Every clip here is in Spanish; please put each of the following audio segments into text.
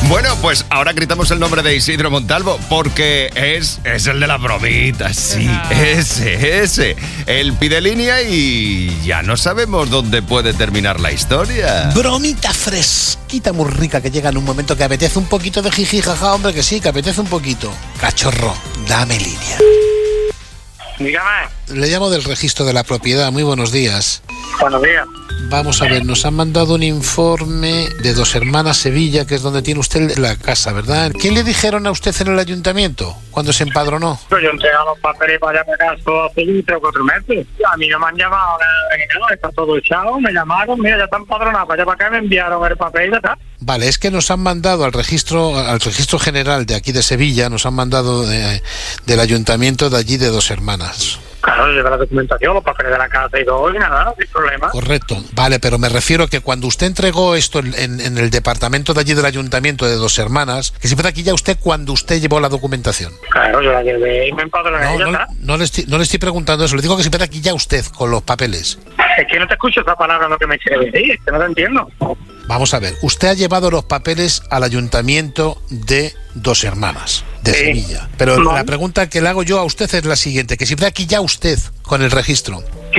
Bueno, pues ahora gritamos el nombre de Isidro Montalvo porque es el de las bromitas, sí, ese. Él pide línea y ya no sabemos dónde puede terminar la historia. Bromita fresquita, muy rica, que llega en un momento que apetece un poquito de jiji, jaja, hombre, que sí, que apetece un poquito. Cachorro, dame línea. Dígame. Le llamo del registro de la propiedad. Muy buenos días. Buenos días. Vamos a ver, nos han mandado un informe de Dos Hermanas Sevilla, que es donde tiene usted la casa, ¿verdad? ¿Qué le dijeron a usted en el ayuntamiento cuando se empadronó? Pues yo entregué los papeles para allá para acá hace 3 o 4 meses. A mí no me han llamado, está todo echado, me llamaron, mira, ya están empadronados, para allá para acá me enviaron el papel y ya está. Vale, es que nos han mandado al registro general de aquí de Sevilla, nos han mandado del ayuntamiento de allí de Dos Hermanas. Claro, lleva la documentación, los papeles de la casa y todo, y nada, sin problema. Correcto. Vale, pero me refiero que cuando usted entregó esto en el departamento de allí del ayuntamiento de Dos Hermanas, que siempre aquí ya usted cuando usted llevó la documentación. Claro, yo la llevé y me empadroné y ya está. No le estoy preguntando eso, le digo que siempre aquí ya usted con los papeles. Es que no te escucho esa palabra lo que me quiere decir, es que no te entiendo. Vamos a ver, usted ha llevado los papeles al ayuntamiento de Dos Hermanas de Sevilla. Pero la pregunta que le hago yo a usted es la siguiente, que siempre aquí ya usted con el registro.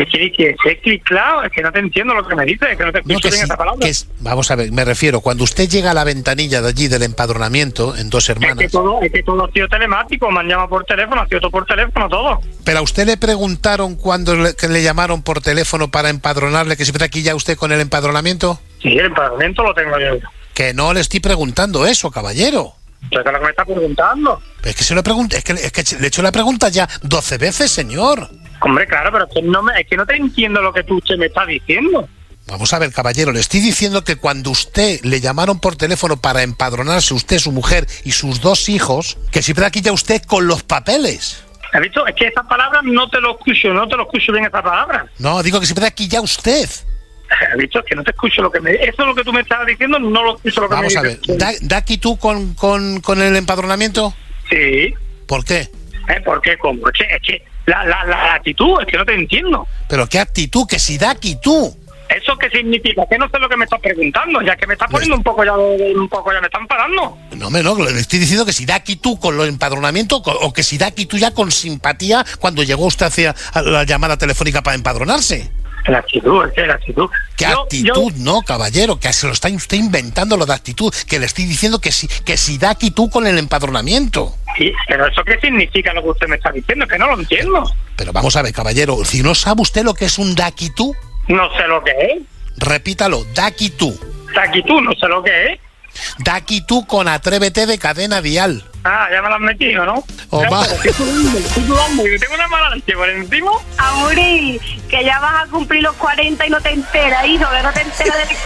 Claro, es que no te entiendo lo que me dices, es que no te escucho bien esa palabra. Vamos a ver, me refiero, cuando usted llega a la ventanilla de allí del empadronamiento en Dos Hermanas... Es que todo ha sido telemático, me han llamado por teléfono, ha sido todo por teléfono, todo. Pero a usted le preguntaron cuando le llamaron por teléfono para empadronarle, que siempre aquí ya usted con el empadronamiento. Sí, el empadronamiento lo tengo yo. Que no le estoy preguntando eso, caballero. ¿Qué es lo que me está preguntando? Es que se lo pregunto, es que le he hecho la pregunta ya 12 veces, señor. Hombre, claro, pero es que no te entiendo lo que usted me está diciendo. Vamos a ver, caballero, le estoy diciendo que cuando usted le llamaron por teléfono para empadronarse usted, su mujer y sus 2 hijos, que siempre aquí ya usted con los papeles. ¿Has visto? Es que esa palabra no te lo escucho bien esa palabra. No, digo que siempre aquí ya usted. ¿Has visto? Que no te escucho lo que me... Eso es lo que tú me estabas diciendo, no lo escucho lo que Vamos me dices. Vamos a ver, ¿da aquí tú con el empadronamiento? Sí. ¿Por qué? ¿Por qué? ¿Cómo? Es que la actitud, es que no te entiendo. ¿Pero qué actitud? Que si da aquí tú. ¿Eso qué significa? Que no sé lo que me estás preguntando, ya que me estás poniendo un poco ya me están parando. No, le estoy diciendo que si da aquí tú con el empadronamiento o que si da aquí tú ya con simpatía cuando llegó usted hacia la llamada telefónica para empadronarse. La actitud, es que la actitud. ¿Qué actitud? No, caballero, que se lo está usted inventando lo de actitud, que le estoy diciendo que si da actitud con el empadronamiento. Sí, pero ¿eso qué significa lo que usted me está diciendo? Que no lo entiendo. Pero vamos a ver, caballero, si no sabe usted lo que es un daquitú. No sé lo que es. Repítalo, daquitú. Daquitú, no sé lo que es. Daquitú con Atrévete de Cadena Dial. Ah, ya me lo has metido, ¿no? Estoy sudando, yo tengo una mala leche por encima. Amori, que ya vas a cumplir los 40 y no te enteras, hijo, que no te enteras de...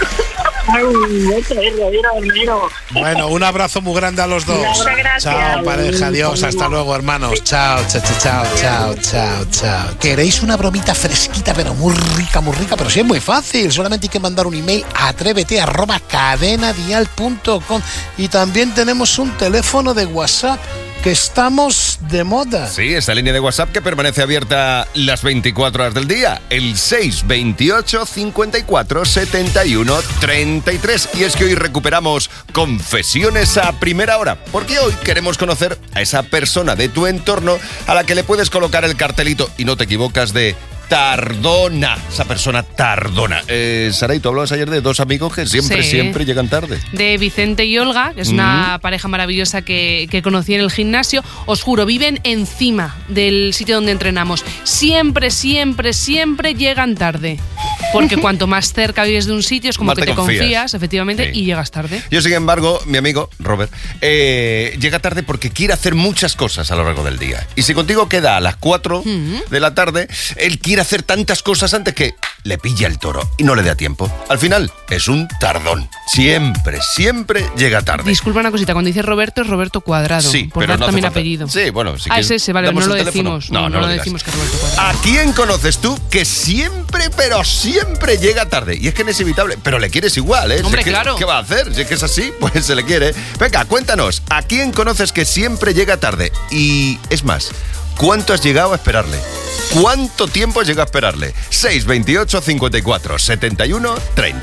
Bueno, un abrazo muy grande a los dos. Muchas gracias. Chao, pareja, adiós, hasta luego, hermanos. Chao. ¿Queréis una bromita fresquita, pero muy rica, pero sí es muy fácil? Solamente hay que mandar un email a atrévete@cadenadial.com. Y también tenemos un teléfono de WhatsApp, que estamos de moda. Sí, esta línea de WhatsApp que permanece abierta las 24 horas del día, el 628 54 71 33. Y es que hoy recuperamos confesiones a primera hora, porque hoy queremos conocer a esa persona de tu entorno a la que le puedes colocar el cartelito, y no te equivocas, de tardona, esa persona tardona. Saray, tú hablabas ayer de 2 amigos que siempre llegan tarde. De Vicente y Olga, que es una pareja maravillosa que conocí en el gimnasio. Os juro, viven encima del sitio donde entrenamos. Siempre llegan tarde. Porque cuanto más cerca vives de un sitio, es como que te confías, efectivamente, y llegas tarde. Yo, sin embargo, mi amigo Robert llega tarde porque quiere hacer muchas cosas a lo largo del día. Y si contigo queda a las 4 de la tarde, él quiere hacer tantas cosas antes que le pilla el toro y no le da tiempo. Al final, es un tardón. Siempre llega tarde. Disculpa una cosita, cuando dice Roberto, es Roberto Cuadrado. Sí, por pero dar no también falta. apellido. Sí, bueno, si es ese, vale, no lo decimos. No lo decimos que es Roberto Cuadrado. ¿A quién conoces tú que siempre llega tarde? Y es que no es evitable, pero le quieres igual, ¿eh? Hombre, claro. ¿Qué va a hacer? Si es que es así, pues se le quiere. Venga, cuéntanos, ¿a quién conoces que siempre llega tarde? Y es más, ¿cuánto has llegado a esperarle? ¿Cuánto tiempo has llegado a esperarle? 628 54 71 30.